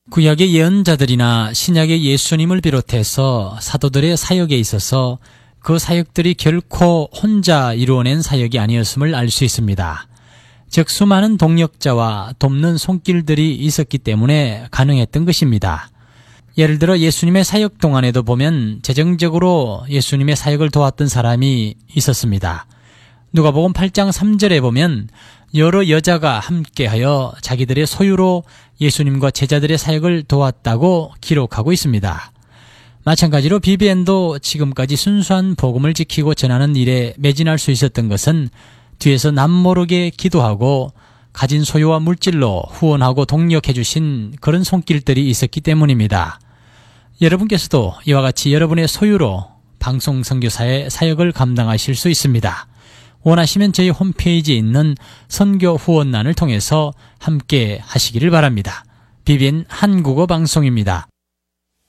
구약의 예언자들이나 신약의 예수님을 비롯해서 사도들의 사역에 있어서 그 사역들이 결코 혼자 이루어낸 사역이 아니었음을 알 수 있습니다. 즉 수많은 동력자와 돕는 손길들이 있었기 때문에 가능했던 것입니다. 예를 들어 예수님의 사역 동안에도 보면 재정적으로 예수님의 사역을 도왔던 사람이 있었습니다. 누가복음 8장 3절에 보면 여러 여자가 함께하여 자기들의 소유로 예수님과 제자들의 사역을 도왔다고 기록하고 있습니다. 마찬가지로 비비엔도 지금까지 순수한 복음을 지키고 전하는 일에 매진할 수 있었던 것은 뒤에서 남모르게 기도하고 가진 소유와 물질로 후원하고 동력해 주신 그런 손길들이 있었기 때문입니다. 여러분께서도 이와 같이 여러분의 소유로 방송 선교사의 사역을 감당하실 수 있습니다. 원하시면 저희 홈페이지에 있는 선교 후원란을 통해서 함께 하시기를 바랍니다. 비비엔 한국어 방송입니다.